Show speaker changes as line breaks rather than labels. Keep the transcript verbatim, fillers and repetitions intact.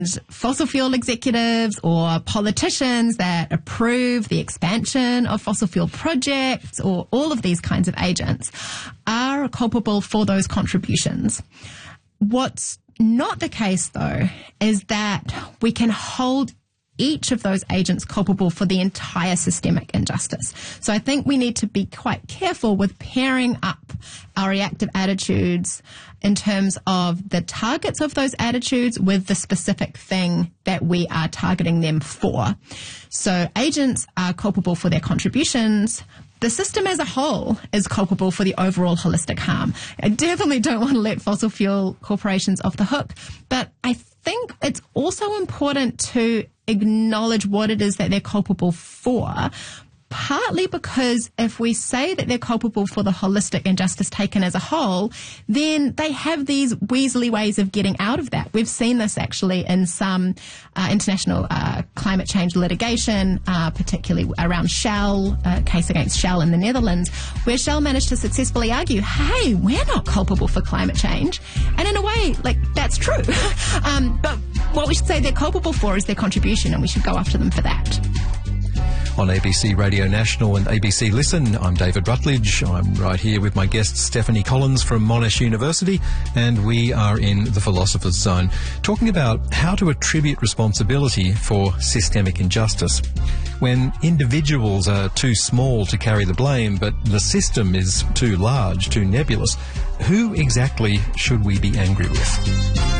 fossil fuel executives or politicians that approve the expansion of fossil fuel projects or all of these kinds of agents are culpable for those contributions. What's not the case, though, is that we can hold each of those agents culpable for the entire systemic injustice. So I think we need to be quite careful with pairing up our reactive attitudes in terms of the targets of those attitudes with the specific thing that we are targeting them for. So agents are culpable for their contributions. The system as a whole is culpable for the overall holistic harm. I definitely don't want to let fossil fuel corporations off the hook, but I think it's also important to acknowledge what it is that they're culpable for, partly because if we say that they're culpable for the holistic injustice taken as a whole, then they have these weaselly ways of getting out of that. We've seen this actually in some uh, international uh, climate change litigation, uh, particularly around Shell, a case against Shell in the Netherlands, where Shell managed to successfully argue, hey, we're not culpable for climate change. And in a way, like, that's true. um, but what we should say they're culpable for is their contribution, and we should go after them for that.
On A B C Radio National and A B C Listen, I'm David Rutledge. I'm right here with my guest Stephanie Collins from Monash University, and we are in the Philosopher's Zone, talking about how to attribute responsibility for systemic injustice. When individuals are too small to carry the blame, but the system is too large, too nebulous, who exactly should we be angry with?